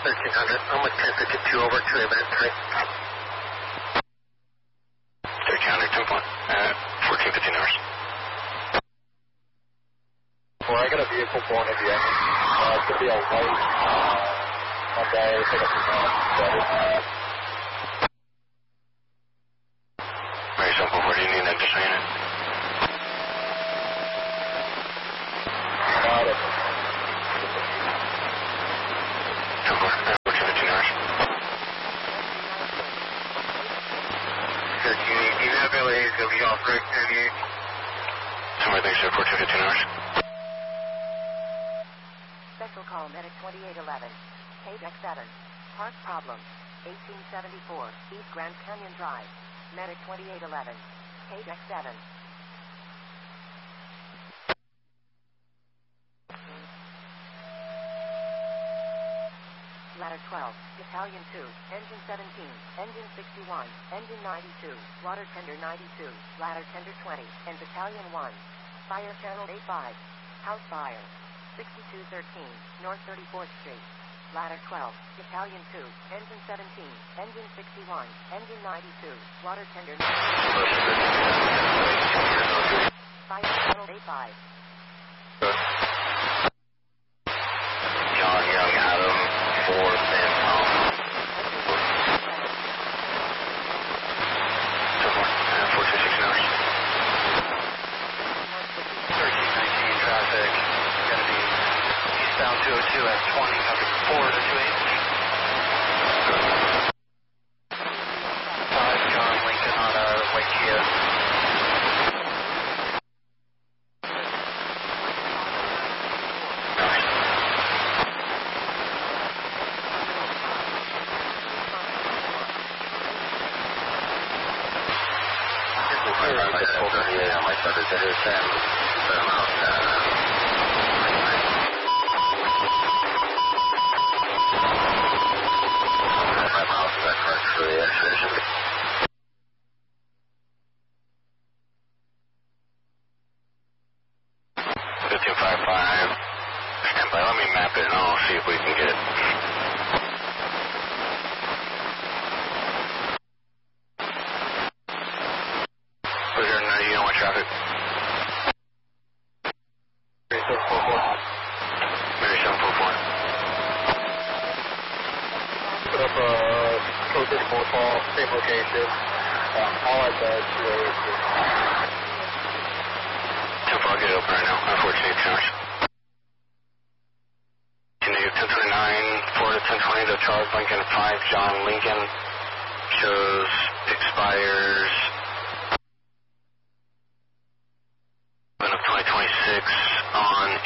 1300. I'm with 1052 over to event 3. 1300, 10 point, 1415 hours. Well, I got a vehicle pulling into you. It's going to be a white Hyundai pickup truck. Very simple. Where do you need an additional unit? Temple, 1415 hours. 1380, availability is going to be off route 38. Somewhere thanks to 1415 hours. Special call medic 2811. Page X7. Park problem. 1874 East Grand Canyon Drive. Medic 2811. Page X7. Ladder 12, Battalion 2, Engine 17, Engine 61, Engine 92, Water Tender 92, Ladder Tender 20, and Battalion 1. Fire Channel 85. House fire. 6213, North 34th Street. Ladder 12, Battalion 2, Engine 17, Engine 61, Engine 92, Water Tender 92. Fire Channel 85. John Young, Adam, 4, San Tom. 1416 hours. 1319 traffic. Going to be eastbound 202 at 20, copy 4 to 28. 5 John Lincoln on a white Kia. Same location. All I said is... Temple, I'll get it open right now. 1418 hours. Negative 1029, Florida 1020 to Charles Lincoln 5, John Lincoln. Shows expires 11 of 2026 on